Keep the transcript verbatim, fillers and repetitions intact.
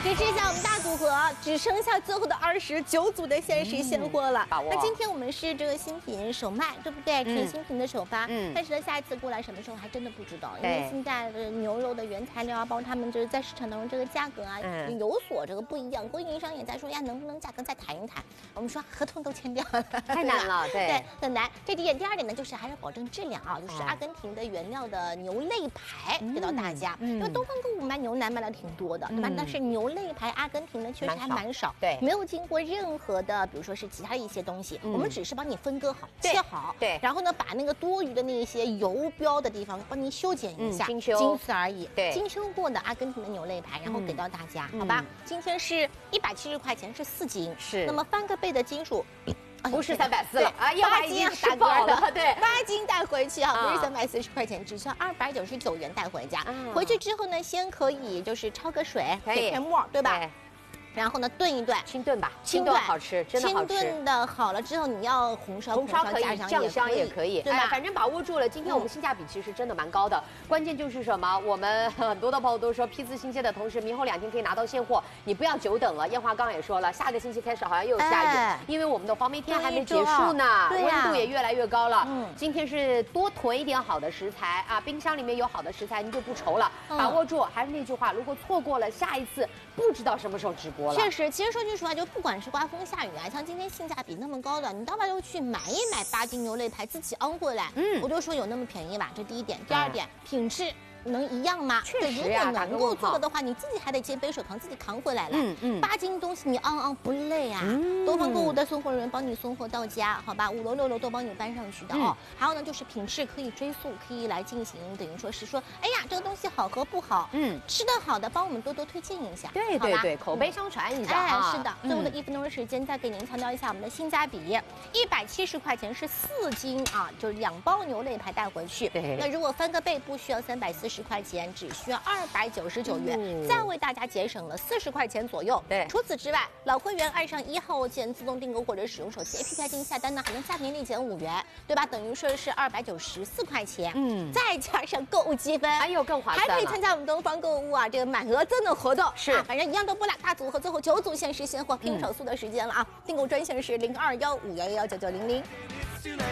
只剩下我们大组合，只剩下最后的二十九组的限时现货了。 把握。 那今天我们是这个新品首卖，对不对？全新品的首发。 嗯。 但是呢，下一次过来什么时候还真的不知道，因为现在的牛肉的原材料啊，包括他们就是在市场当中这个价格啊，嗯、有所这个不一样。供应商也在说呀，能不能价格再谈一谈？我们说合同都签掉了， 太难了，对对，很难。这第一点，第二点呢，就是还是保证质量啊，就是阿根廷的原料的牛肋排给到大家。因为东方购物卖牛腩卖的挺多的，对吧？但是牛肋排阿根廷呢确实还蛮少， 对， 没有经过任何的，比如说是其他的一些东西，我们只是帮你分割好、切好， 对， 然后呢把那个多余的那些油标的地方帮你修剪一下， 精修， 仅此而已。 对， 精修过的阿根廷的牛肋排，然后给到大家，好吧？今天是一百七十块钱，是四斤， 是。 那么翻个倍的斤数。 不是三百四了啊， 八斤打爆了，对， 八斤带回去啊，不是三百四十块钱，只需要二百九十九元带回家。回去之后呢，先可以就是焯个水，给片沫，对吧？然后呢，炖一炖， 清炖吧， 清炖好吃，真的好吃。 清炖的好了之后，你要红烧， 红烧可以，酱香也可以， 对吧？ 反正把握住了。今天我们性价比其实真的蛮高的，关键就是什么？我们很多的朋友都说批次新鲜的同时，明后两天可以拿到现货，你不要久等了。燕华刚刚也说了，下个星期开始好像又有下雨，因为我们的黄梅天还没结束呢，温度也越来越高了。嗯，今天是多囤一点好的食材啊，冰箱里面有好的食材，你就不愁了。把握住，还是那句话，如果错过了下一次，不知道什么时候直播了。 确实，其实说句实话，就不管是刮风下雨啊，像今天性价比那么高的，你到外头去买一买八斤牛肋排，自己熬回来，嗯，我就说有那么便宜吧，这第一点。第二点，品质能一样吗？ 确实呀，如果能够做的话，你自己还得肩背手扛，自己扛回来了。嗯嗯，八斤东西你昂昂不累啊。嗯，东方购物的送货人员帮你送货到家，好吧，五楼六楼都帮你搬上去的哦。还有呢，就是品质可以追溯，可以来进行，等于说是说，哎呀，这个东西好和不好，嗯，吃的好的帮我们多多推荐一下， 对对对，口碑相传一下。 哎，是的，最后的一分钟的时间，再给您强调一下我们的性价比，一百七十块钱是四斤啊，就是两包牛肋排带回去。 对， 那如果翻个倍，不需要三百四十块钱，只需要二百九十九元，嗯、再为大家节省了四十块钱左右。 对， 除此之外，老会员按上一号键自动订购或者使用手机 A P P 进行下单呢，还能下年立减五元，对吧？等于说是二百九十四块钱。嗯，再加上购物积分， 哎呦更划算了， 还可以参加我们东方购物啊这个满额赠的活动。 是、 啊，反正一样都不落。大组合最后九组限时现货，拼手速的时间了啊！订购专线是零二幺五幺幺九九零零。